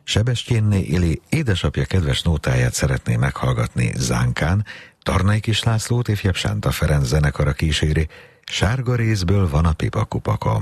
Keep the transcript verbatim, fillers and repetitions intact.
Sebestyénné Ili édesapja kedves nótáját szeretné meghallgatni zánkán, Tarnay Kis Lászlót ifjabb Sánta Ferenc zenekara kíséri, Sárga rézből van a pipakupakom.